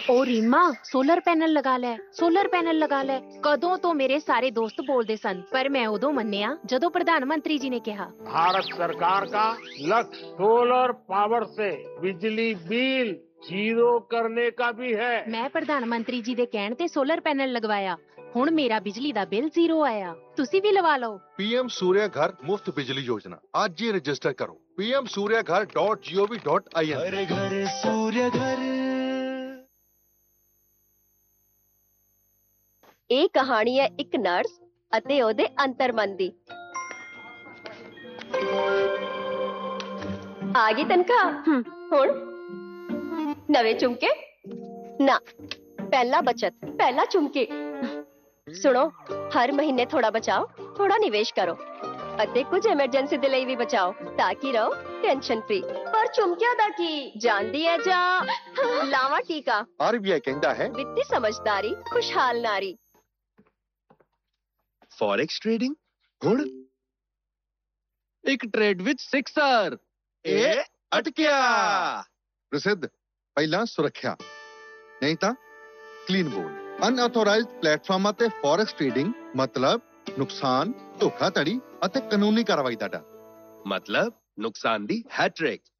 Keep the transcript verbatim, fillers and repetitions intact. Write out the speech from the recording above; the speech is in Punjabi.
ओ रीमा, सोलर पैनल लगा लै, सोलर पैनल लगा लै। कदों तो मेरे सारे दोस्त बोलदे सन, पर मैं उदों मन्निया जदों प्रधानमंत्री जी ने कहा। भारत सरकार का लक्ष्य सोलर पावर से बिजली बिल जीरो करने का भी है। मैं प्रधानमंत्री जी दे कहण ते सोलर पैनल लगवाया, हुण मेरा बिजली दा बिल जीरो आया। तुसी भी लवा लो। पीएम सूर्य घर मुफ्त बिजली योजना आज ही रजिस्टर करो पीएम सूर्य घर dot G O V dot I N. घर घर सूर्य घर। ਇਹ ਕਹਾਣੀ ਹੈ ਇੱਕ ਨਰਸ ਅਤੇ ਉਹਦੇ ਅੰਤਰਮਨ ਦੀ। ਆ ਗਈ ਤਨਖਾਹ ਹੁਣ ਨਵੇਂ ਚੁੰਮਕੇ ਨਾ ਪਹਿਲਾ ਬਚਤ ਪਹਿਲਾ ਚੁੰਮਕੇ। ਸੁਣੋ ਹਰ ਮਹੀਨੇ ਥੋੜਾ ਬਚਾਓ ਥੋੜਾ ਨਿਵੇਸ਼ ਕਰੋ ਅਤੇ ਕੁਝ ਐਮਰਜੈਂਸੀ ਦੇ ਲਈ ਵੀ ਬਚਾਓ ਤਾਂ ਕਿ ਰਹੋ ਟੈਨਸ਼ਨ ਫ੍ਰੀ। ਪਰ ਚੁੰਮਕਿਆਂ ਦਾ ਕੀ ਜਾਣਦੀ ਹੈ ਜਾਂ ਲਾਵਾ ਟੀਕਾ। ਆਰਬੀਆਈ ਕਹਿੰਦਾ ਹੈ ਵਿੱਤੀ ਸਮਝਦਾਰੀ ਖੁਸ਼ਹਾਲ ਨਾਰੀ। ਫੋਰੈਕਸ ਟ੍ਰੇਡਿੰਗ ਹੁਣ ਇੱਕ ਟ੍ਰੇਡ ਵਿੱਚ ਸਿਕਸਰ ਇਹ ਅਟਕਿਆ। ਪ੍ਰਸਿੱਧ ਪਹਿਲਾਂ ਸੁਰੱਖਿਆ ਨਹੀਂ ਤਾਂ ਕਲੀਨ ਬੋਰਡ। ਅਨਆਥੋਰਾਈਜ਼ਡ ਪਲੇਟਫਾਰਮਾਂ ਤੇ ਫੋਰੈਕਸ ਟ੍ਰੇਡਿੰਗ ਮਤਲਬ ਨੁਕਸਾਨ ਧੋਖਾਧੜੀ ਅਤੇ ਕਾਨੂੰਨੀ ਕਾਰਵਾਈ ਦਾ ਡਰ। ਮਤਲਬ ਨੁਕਸਾਨ ਦੀ ਹੈਟ੍ਰਿਕ।